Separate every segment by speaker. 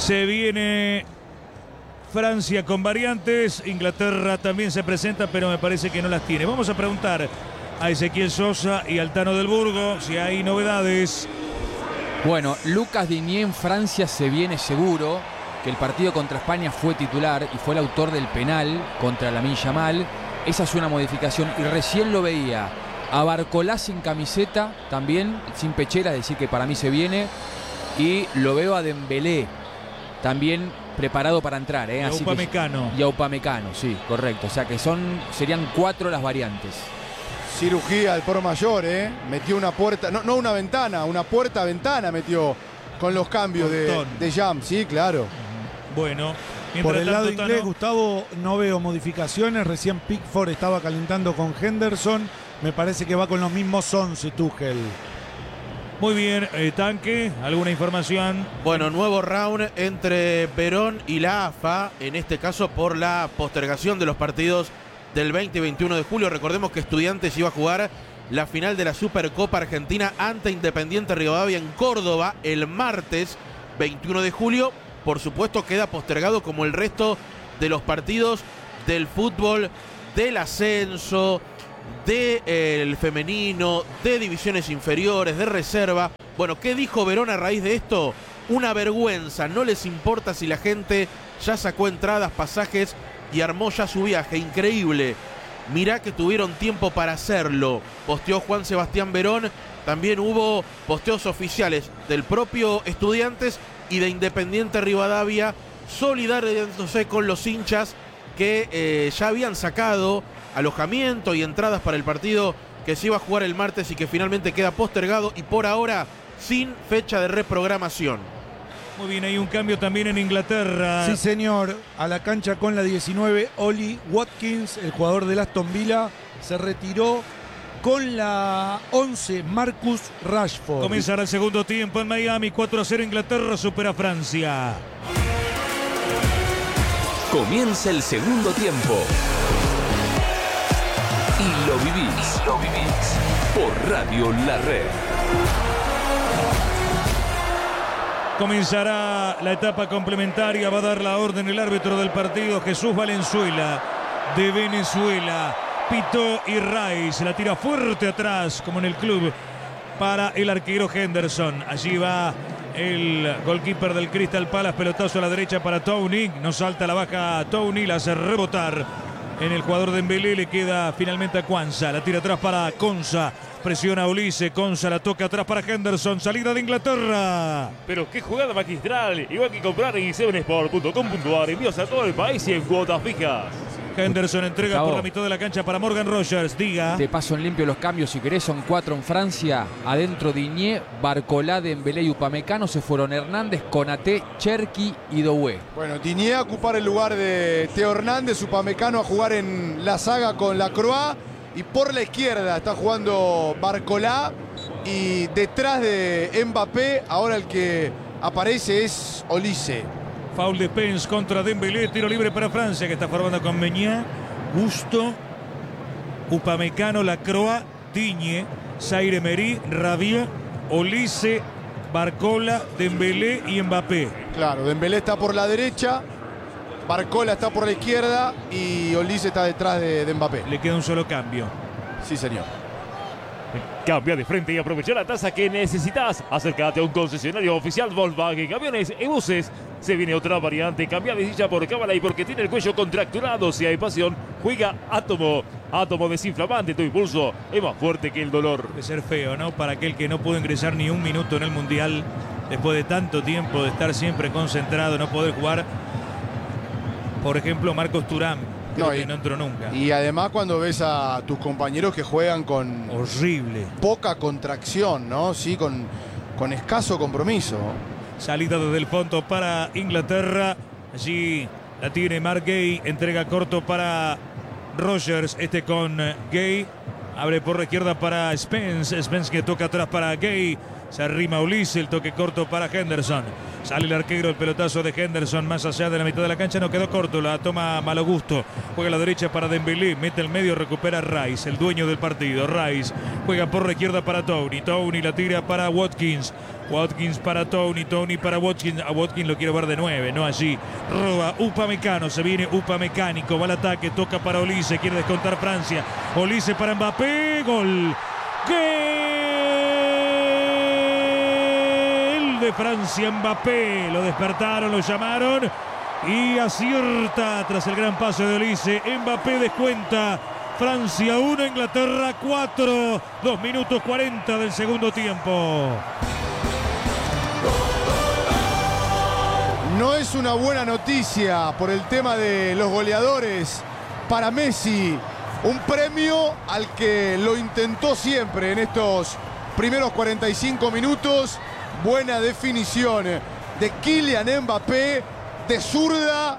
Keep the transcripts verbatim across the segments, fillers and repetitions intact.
Speaker 1: Se viene Francia con variantes. Inglaterra también se presenta, pero me parece que no las tiene. Vamos a preguntar a Ezequiel Sosa y al Tano del Burgo si hay novedades.
Speaker 2: Bueno, Lucas Digne en Francia se viene seguro, que el partido contra España fue titular y fue el autor del penal contra Lamine Yamal. Esa es una modificación y recién lo veía a Barcolá sin camiseta, también sin pechera, es decir que para mí se viene, y lo veo a Dembélé también preparado para entrar, ¿eh?
Speaker 1: Y a
Speaker 2: Así
Speaker 1: Upamecano.
Speaker 2: Que, y a Upamecano, sí, correcto. O sea que son serían cuatro las variantes.
Speaker 3: Cirugía al por mayor, ¿eh? Metió una puerta, no, no una ventana, una puerta-ventana metió con los cambios de, de Jam, sí, claro.
Speaker 1: Bueno,
Speaker 4: por el lado
Speaker 1: tanto,
Speaker 4: inglés,
Speaker 1: Tano,
Speaker 4: Gustavo, no veo modificaciones. Recién Pickford estaba calentando con Henderson. Me parece que va con los mismos once Tuchel.
Speaker 1: muy bien, eh, Tanque, ¿alguna información?
Speaker 5: Bueno, nuevo round entre Verón y la A F A, en este caso por la postergación de los partidos del veinte y veintiuno de julio. Recordemos que Estudiantes iba a jugar la final de la Supercopa Argentina ante Independiente Rivadavia en Córdoba el martes veintiuno de julio. Por supuesto queda postergado como el resto de los partidos del fútbol, del ascenso, del femenino, de divisiones inferiores, de reserva. Bueno, ¿qué dijo Verón a raíz de esto? Una vergüenza, no les importa si la gente ya sacó entradas, pasajes y armó ya su viaje, increíble. Mirá que tuvieron tiempo para hacerlo, posteó Juan Sebastián Verón. También hubo posteos oficiales del propio Estudiantes y de Independiente Rivadavia, solidarizándose con los hinchas que eh, ya habían sacado alojamiento y entradas para el partido que se iba a jugar el martes y que finalmente queda postergado y por ahora sin fecha de reprogramación.
Speaker 1: Muy bien, hay un cambio también en Inglaterra.
Speaker 4: Sí, señor. A la cancha con la diecinueve, Oli Watkins, el jugador del Aston Villa, se retiró. Con la once, Marcus Rashford.
Speaker 1: Comenzará el segundo tiempo en Miami. cuatro a cero Inglaterra supera a Francia.
Speaker 6: Comienza el segundo tiempo. Y lo vivís. Y lo vivís. Por Radio La Red.
Speaker 1: Comenzará la etapa complementaria. Va a dar la orden el árbitro del partido, Jesús Valenzuela, de Venezuela. Pitó y Rice la tira fuerte atrás, como en el club, para el arquero Henderson. Allí va el goalkeeper del Crystal Palace, pelotazo a la derecha para Tony. No salta la baja Tony, la hace rebotar en el jugador de Dembélé. Le queda finalmente a Kwanza, la tira atrás para Konsa. Presiona a Ulises, Konsa la toca atrás para Henderson, salida de Inglaterra.
Speaker 7: Pero qué jugada magistral, igual que comprar en i siete sport punto com punto a r, envíos a todo el país y en cuotas fijas.
Speaker 1: Henderson entrega
Speaker 2: Gustavo,
Speaker 1: por la mitad de la cancha para Morgan Rogers, diga.
Speaker 2: Te paso en limpio los cambios si querés, son cuatro en Francia. Adentro Digne, Barcolá, Dembélé y Upamecano. Se fueron Hernández, Konaté, Cherki y Doué.
Speaker 3: Bueno, Digne a ocupar el lugar de Teo Hernández, Upamecano a jugar en la saga con la Croix. Y por la izquierda está jugando Barcolá. Y detrás de Mbappé, ahora el que aparece es Olise.
Speaker 1: Foul de Pence contra Dembélé, tiro libre para Francia, que está formando con Meñá, Gusto, Upamecano, Lacroix, Digne, Zaire Emery, Rabiot, Olise, Barcola, Dembélé y Mbappé.
Speaker 3: Claro, Dembélé está por la derecha, Barcola está por la izquierda y Olise está detrás de, de Mbappé.
Speaker 1: Le queda un solo cambio.
Speaker 3: Sí, señor.
Speaker 7: Cambia de frente y aprovecha la tasa que necesitas. Acércate a un concesionario oficial Volkswagen Camiones y Buses. Se viene otra variante. Cambia de silla por cámara y porque tiene el cuello contracturado. Si hay pasión, juega Átomo. Átomo desinflamante. Tu impulso es más fuerte que el dolor.
Speaker 1: Debe ser feo, ¿no? Para aquel que no pudo ingresar ni un minuto en el Mundial, después de tanto tiempo de estar siempre concentrado, no poder jugar. Por ejemplo, Marcos Thuram. Creo
Speaker 3: No, y,
Speaker 1: que no entró nunca.
Speaker 3: Y además cuando ves a tus compañeros que juegan con
Speaker 1: horrible,
Speaker 3: poca contracción, ¿no? Sí, con, con escaso compromiso.
Speaker 1: Salida desde el fondo para Inglaterra. Allí la tiene Mark Gay. Entrega corto para Rogers. Este con Gay. Abre por la izquierda para Spence. Spence que toca atrás para Gay. Se arrima Ulises, el toque corto para Henderson. Sale el arquero, el pelotazo de Henderson más allá de la mitad de la cancha, no quedó corto, la toma Malo Gusto. Juega a la derecha para Dembélé, mete el medio, recupera Rice, el dueño del partido. Rice juega por la izquierda para Tony. Tony la tira para Watkins. Watkins para Tony, Tony para Watkins. A Watkins lo quiero ver de nueve, no allí. Roba Upamecano, se viene Upamecánico, va al ataque, toca para Olise, quiere descontar Francia. Olise para Mbappé, gol. ¡Gol de Francia! Mbappé, lo despertaron, lo llamaron y acierta tras el gran pase de Olise. Mbappé descuenta. Francia uno, Inglaterra cuatro. dos minutos cuarenta del segundo tiempo.
Speaker 3: No es una buena noticia por el tema de los goleadores para Messi. Un premio al que lo intentó siempre en estos primeros cuarenta y cinco minutos. Buena definición de Kylian Mbappé, de zurda,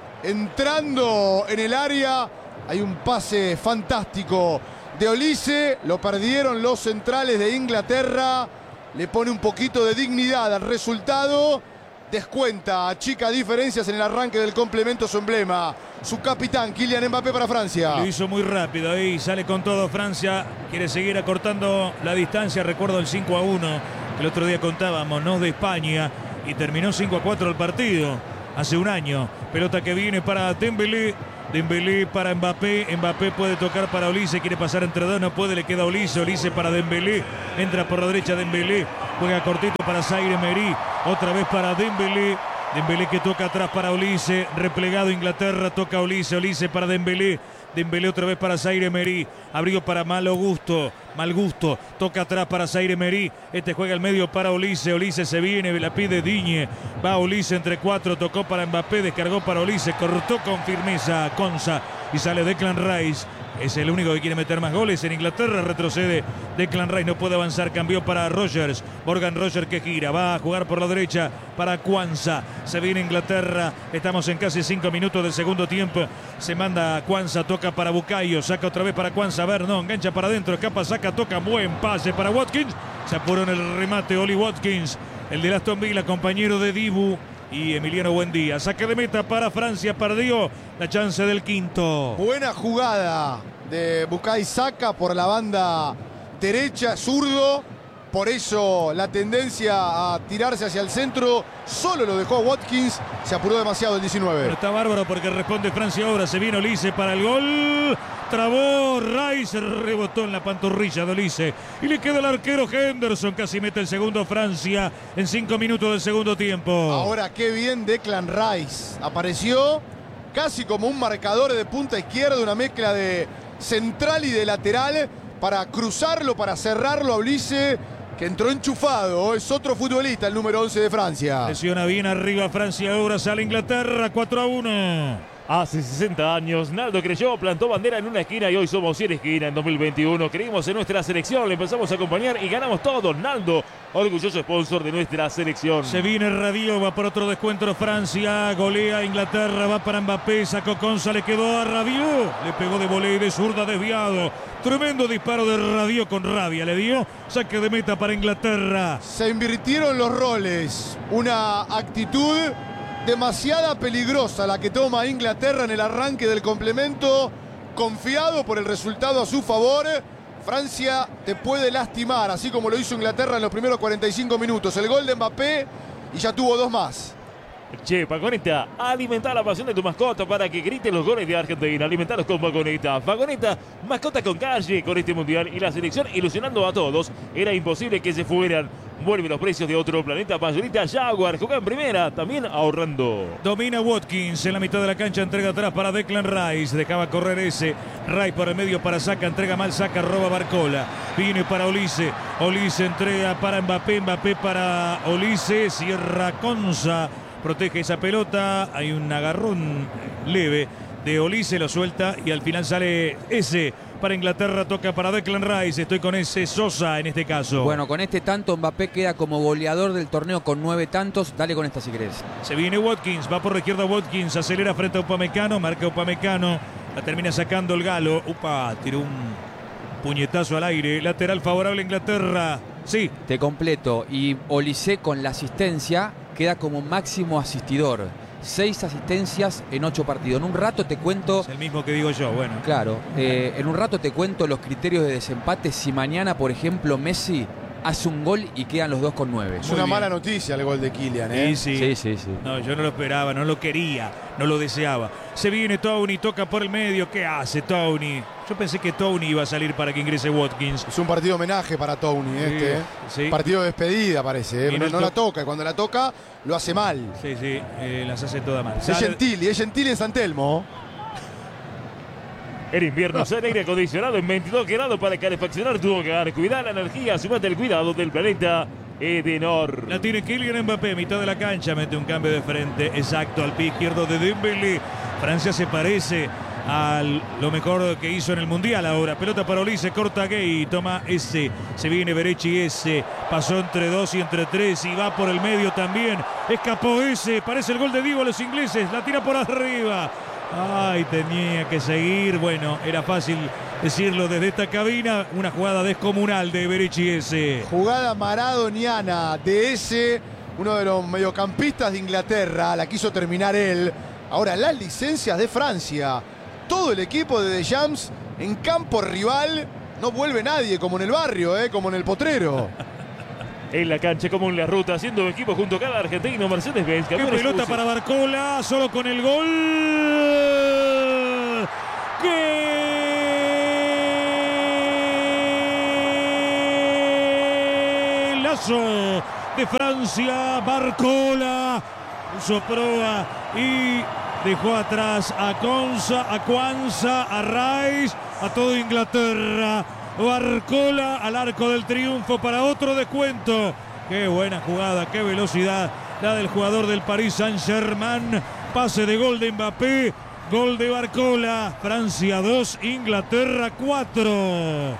Speaker 3: entrando en el área. Hay un pase fantástico de Olise. Lo perdieron los centrales de Inglaterra. Le pone un poquito de dignidad al resultado. Descuenta, achica diferencias en el arranque del complemento su emblema. Su capitán, Kylian Mbappé para Francia.
Speaker 1: Lo hizo muy rápido ahí, sale con todo Francia. Quiere seguir acortando la distancia. Recuerdo el cinco a uno que el otro día contábamos, no de España. Y terminó cinco a cuatro el partido hace un año. Pelota que viene para Dembélé. Dembélé para Mbappé. Mbappé puede tocar para Olise. Quiere pasar entre dos, no puede. Le queda Olise. Olise para Dembélé. Entra por la derecha Dembélé. Juega cortito para Zaire Emery. Otra vez para Dembélé. Dembélé que toca atrás para Olise. Replegado Inglaterra. Toca Olise. Olise para Dembélé. Dembélé otra vez para Zaire Emery. Abrió para Malo Gusto. Mal Gusto. Toca atrás para Zaire Emery. Este juega al medio para Olise. Olise se viene. La pide Digne. Va Olise entre cuatro. Tocó para Mbappé. Descargó para Olise. Cortó con firmeza Konsa. Y sale Declan Rice. Es el único que quiere meter más goles en Inglaterra. Retrocede Declan Rice, no puede avanzar. Cambió para Rogers. Morgan Rogers que gira. Va a jugar por la derecha para Kwanza. Se viene Inglaterra. Estamos en casi cinco minutos del segundo tiempo. Se manda a Kwanza. Toca para Bukayo. Saca otra vez para Kwanza. A ver, no. Engancha para adentro. Escapa, saca, toca. Buen pase para Watkins. Se apuró en el remate Oli Watkins. El de Aston Villa, compañero de Dibu y Emiliano Buendía. Saque de meta para Francia. Perdió la chance del quinto.
Speaker 3: Buena jugada de Bukayo Saka por la banda derecha, zurdo. Por eso la tendencia a tirarse hacia el centro solo lo dejó a Watkins. Se apuró demasiado el diecinueve.
Speaker 1: Pero está bárbaro porque responde Francia ahora. Se viene Olise para el gol. Trabó Rice, rebotó en la pantorrilla de Olise. Y le queda el arquero Henderson. Casi mete el segundo Francia en cinco minutos del segundo tiempo.
Speaker 3: Ahora qué bien Declan Rice. Apareció casi como un marcador de punta izquierda. Una mezcla de central y de lateral para cruzarlo, para cerrarlo a Olise, que entró enchufado. Es otro futbolista, el número once de Francia.
Speaker 1: Presiona bien arriba Francia, ahora sale Inglaterra, cuatro a uno.
Speaker 7: Hace sesenta años, Naldo creyó, plantó bandera en una esquina y hoy somos cien esquinas en dos mil veintiuno. Creímos en nuestra selección, le empezamos a acompañar y ganamos todo. Naldo, orgulloso sponsor de nuestra selección.
Speaker 1: Se viene Rabiot, va por otro descuento Francia, golea Inglaterra, va para Mbappé, sacó Konsa, le quedó a Rabiot. Le pegó de volei de zurda, desviado. Tremendo disparo de Rabiot con rabia, le dio saque de meta para Inglaterra.
Speaker 3: Se invirtieron los roles, una actitud demasiada peligrosa la que toma Inglaterra en el arranque del complemento, confiado por el resultado a su favor. Francia te puede lastimar, así como lo hizo Inglaterra en los primeros cuarenta y cinco minutos. El gol de Mbappé y ya tuvo dos más.
Speaker 7: Che, Vagoneta, alimenta la pasión de tu mascota para que grite los goles de Argentina. Alimentalos con Vagoneta. Vagoneta, mascota con calle con este mundial y la selección ilusionando a todos. Era imposible que se fueran. Vuelve los precios de otro planeta. Mayorita Jaguar, juega en primera, también ahorrando.
Speaker 1: Domina Watkins en la mitad de la cancha, entrega atrás para Declan Rice. Dejaba correr ese. Rice por el medio para Saka, entrega mal Saka, roba Barcola. Viene para Olise. Olise entrega para Mbappé. Mbappé para Olise. Cierra Konsa. Protege esa pelota. Hay un agarrón leve de Olise, lo suelta y al final sale ese. Para Inglaterra toca para Declan Rice. Estoy con ese Sosa en este caso.
Speaker 2: Bueno, con este tanto Mbappé queda como goleador del torneo con nueve tantos. Dale con esta si querés.
Speaker 1: Se viene Watkins, va por la izquierda Watkins, acelera frente a Upamecano, marca Upamecano, la termina sacando el galo. Upa, tiró un puñetazo al aire. Lateral favorable a Inglaterra. Sí.
Speaker 2: Te completo. Y Olise con la asistencia queda como máximo asistidor. Seis asistencias en ocho partidos. En un rato te cuento...
Speaker 1: Es el mismo que digo yo, bueno.
Speaker 2: Claro. Eh, en un rato te cuento los criterios de desempate. Si mañana, por ejemplo, Messi hace un gol y quedan los dos con nueve.
Speaker 3: Es una mala noticia el gol de Kylian, ¿eh?
Speaker 1: Sí, sí.
Speaker 2: Sí, sí, sí.
Speaker 1: No, yo no lo esperaba, no lo quería, no lo deseaba. Se viene Tony, toca por el medio. ¿Qué hace Tony? Yo pensé que Tony iba a salir para que ingrese Watkins.
Speaker 3: Es un partido homenaje para Tony este, ¿eh?
Speaker 1: Sí.
Speaker 3: Partido de despedida parece, ¿eh? No,
Speaker 1: Minuto.
Speaker 3: no la toca, y cuando la toca lo hace mal.
Speaker 1: Sí, sí, eh, las hace todas mal.
Speaker 3: Es
Speaker 1: Sale-
Speaker 3: Gentili, es Gentili en San Telmo.
Speaker 7: El invierno será aire acondicionado en veintidós grados para calefaccionar tu hogar. Cuidar la energía, sumate el cuidado del planeta Edenor.
Speaker 1: La tiene Kylian Mbappé, mitad de la cancha, mete un cambio de frente exacto al pie izquierdo de Dembélé. Francia se parece a lo mejor que hizo en el Mundial ahora. Pelota para Olise, corta Gay, toma ese, se viene Berechi ese, pasó entre dos y entre tres y va por el medio también. Escapó ese, parece el gol de Diego a los ingleses, la tira por arriba. Ay, tenía que seguir. Bueno, era fácil decirlo desde esta cabina. Una jugada descomunal de Berechi ese.
Speaker 3: Jugada maradoniana de ese, uno de los mediocampistas de Inglaterra. La quiso terminar él. Ahora las licencias de Francia. Todo el equipo de Deschamps en campo rival. No vuelve nadie, como en el barrio, ¿eh? Como en el potrero.
Speaker 7: En la cancha como en la ruta, haciendo equipo junto a cada argentino, Mercedes-Benz.
Speaker 1: Qué
Speaker 7: campeones
Speaker 1: pelota
Speaker 7: U C.
Speaker 1: para Barcola, solo con el gol. Golazo de Francia, Barcola puso proa y dejó atrás a Conza, a Kwanza, a Rice, a todo Inglaterra. Barcola al arco del triunfo para otro descuento. Qué buena jugada, qué velocidad la del jugador del Paris Saint-Germain. Pase de gol de Mbappé, gol de Barcola. Francia dos, Inglaterra cuatro.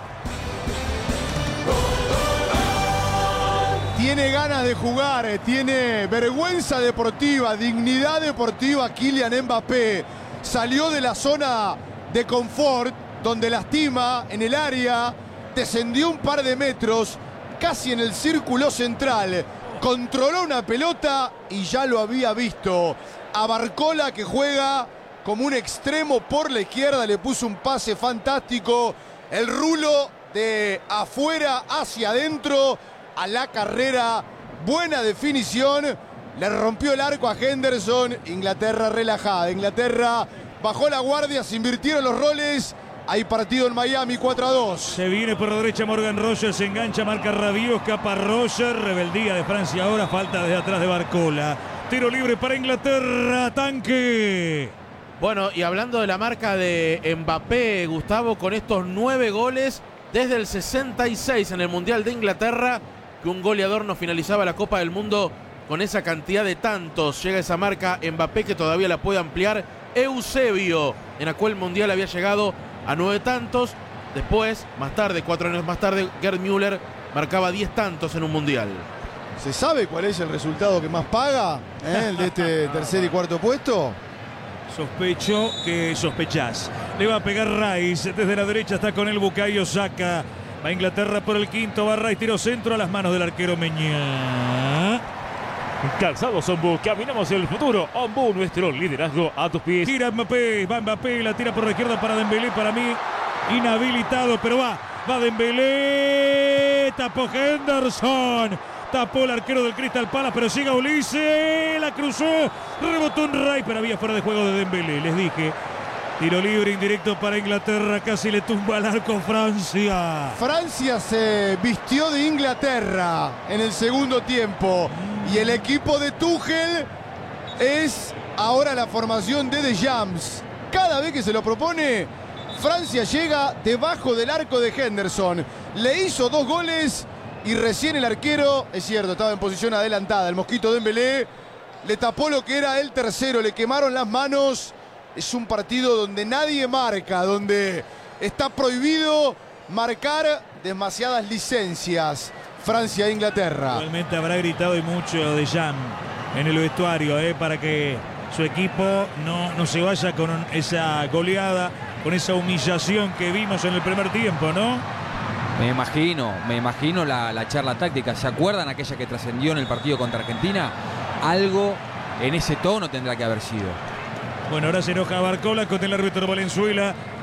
Speaker 3: Tiene ganas de jugar, tiene vergüenza deportiva, dignidad deportiva. Kylian Mbappé salió de la zona de confort, donde lastima en el área, descendió un par de metros, casi en el círculo central, controló una pelota y ya lo había visto. A Barcola, que juega como un extremo por la izquierda, le puso un pase fantástico, el rulo de afuera hacia adentro, a la carrera, buena definición, le rompió el arco a Henderson. Inglaterra relajada, Inglaterra bajó la guardia, se invirtieron los roles. Hay partido en Miami, cuatro a dos.
Speaker 1: Se viene por la derecha Morgan Rogers, se engancha, marca Rabiot, escapa Rogers, rebeldía de Francia ahora, falta desde atrás de Barcola. Tiro libre para Inglaterra, tanque.
Speaker 5: Bueno, y hablando de la marca de Mbappé, Gustavo, con estos nueve goles desde el sesenta y seis en el Mundial de Inglaterra, que un goleador no finalizaba la Copa del Mundo con esa cantidad de tantos. Llega esa marca Mbappé, que todavía la puede ampliar Eusebio, en aquel Mundial había llegado a nueve tantos. Después, más tarde, cuatro años más tarde, Gerd Müller marcaba diez tantos en un Mundial.
Speaker 3: ¿Se sabe cuál es el resultado que más paga, eh, el de este tercer y cuarto puesto?
Speaker 1: Sospecho que sospechás. Le va a pegar Rice. Desde la derecha está con el Bukayo Saka. Va Inglaterra por el quinto. Va Rice. Tiro centro a las manos del arquero Meñá.
Speaker 7: Calzados Ombu, caminamos en el futuro. Ombu, nuestro liderazgo a tus pies.
Speaker 1: Tira Mbappé. Va Mbappé. La tira por la izquierda para Dembélé. Para mí, inhabilitado. Pero va. Va Dembélé. Tapó Henderson. Tapó el arquero del Crystal Palace, pero llega Ulises, la cruzó, rebotó en Ray, pero había fuera de juego de Dembélé. Les dije, tiro libre indirecto para Inglaterra, casi le tumba al arco Francia.
Speaker 3: Francia se vistió de Inglaterra en el segundo tiempo y el equipo de Tuchel es ahora la formación de Deschamps. Cada vez que se lo propone, Francia llega debajo del arco de Henderson. Le hizo dos goles. Y recién el arquero, es cierto, estaba en posición adelantada. El mosquito Dembélé le tapó lo que era el tercero, le quemaron las manos. Es un partido donde nadie marca, donde está prohibido marcar demasiadas licencias. Francia e Inglaterra.
Speaker 1: Realmente habrá gritado y mucho de Jam en el vestuario, eh, para que su equipo no, no se vaya con esa goleada, con esa humillación que vimos en el primer tiempo, ¿no?
Speaker 2: Me imagino, me imagino la, la charla táctica. ¿Se acuerdan aquella que trascendió en el partido contra Argentina? Algo en ese tono tendrá que haber sido.
Speaker 1: Bueno, ahora se enoja Barcola con el árbitro Valenzuela.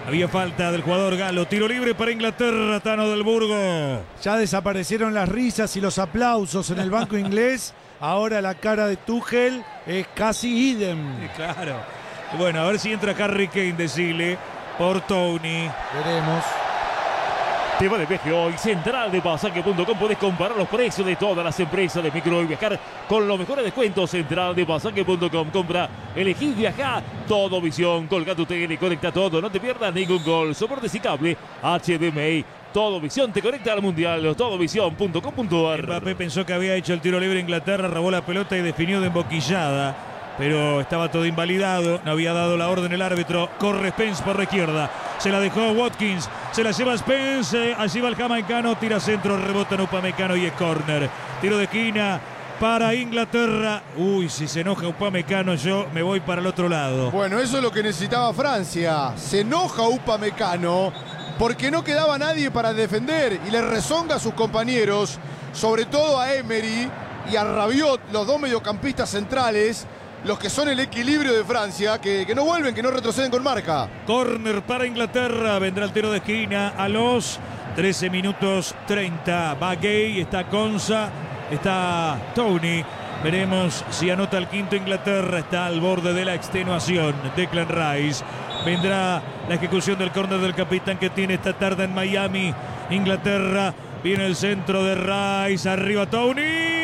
Speaker 1: Había falta del jugador galo. Tiro libre para Inglaterra, Tano del Burgo.
Speaker 4: Ya desaparecieron las risas y los aplausos en el banco inglés. Ahora la cara de Tuchel es casi idem.
Speaker 1: Sí, claro. Bueno, a ver si entra Harry Kane, decile, por Tony.
Speaker 4: Veremos.
Speaker 7: Tema de viaje hoy, central de pasaje punto com. Podés comparar los precios de todas las empresas de micro y viajar con los mejores descuentos. Central de pasaje punto com. Compra, elegí, viaja. Todo visión, colga tu tele, conecta todo. No te pierdas ningún gol. Soportes y cable H D M I. Todo visión te conecta al mundial. todo visión punto com punto ar.
Speaker 1: Mbappé pensó que había hecho el tiro libre Inglaterra, robó la pelota y definió de emboquillada. Pero estaba todo invalidado, no había dado la orden el árbitro. Corre Spence por la izquierda, se la dejó Watkins, se la lleva Spence, allí va el jamaicano, tira centro, rebota en Upamecano y es córner. Tiro de esquina para Inglaterra. Uy, si se enoja Upamecano, yo me voy para el otro lado.
Speaker 3: Bueno, eso es lo que necesitaba Francia. Se enoja Upamecano porque no quedaba nadie para defender y le rezonga a sus compañeros, sobre todo a Emery y a Rabiot, los dos mediocampistas centrales, los que son el equilibrio de Francia, que, que no vuelven, que no retroceden con marca.
Speaker 1: Corner para Inglaterra, vendrá el tiro de esquina a los trece minutos treinta. Va Gay, está Konsa, está Tony. Veremos si anota el quinto. Inglaterra está al borde de la extenuación. Declan Rice. Vendrá la ejecución del córner del capitán que tiene esta tarde en Miami. Inglaterra, viene el centro de Rice, arriba Tony.